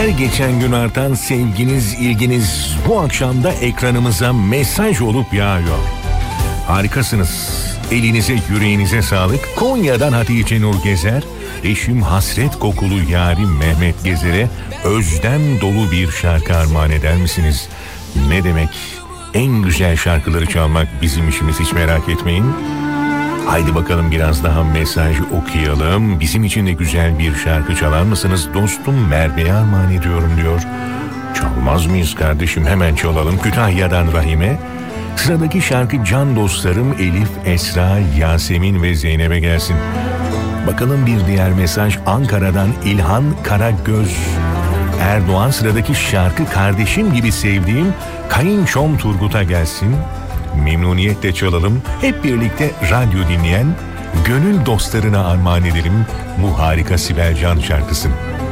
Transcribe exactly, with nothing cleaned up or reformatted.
Her geçen gün artan sevginiz, ilginiz bu akşam da ekranımıza mesaj olup yağıyor. Harikasınız. Elinize, yüreğinize sağlık. Konya'dan Hatice Nur Gezer, eşim hasret kokulu yarim Mehmet Gezer'e özlem dolu bir şarkı armağan eder misiniz? Ne demek? En güzel şarkıları çalmak bizim işimiz, hiç merak etmeyin. Haydi bakalım biraz daha mesaj okuyalım. Bizim için de güzel bir şarkı çalar mısınız? Dostum Merve'ye armağan ediyorum diyor. Çalmaz mıyız kardeşim? Hemen çalalım. Kütahya'dan Rahime. Sıradaki şarkı can dostlarım Elif, Esra, Yasemin ve Zeynep'e gelsin. Bakalım bir diğer mesaj Ankara'dan İlhan Karagöz. Erdoğan, sıradaki şarkı kardeşim gibi sevdiğim kayınçom Turgut'a gelsin. Memnuniyetle çalalım. Hep birlikte radyo dinleyen gönül dostlarına armağan edelim bu harika Sibel Can şarkısını.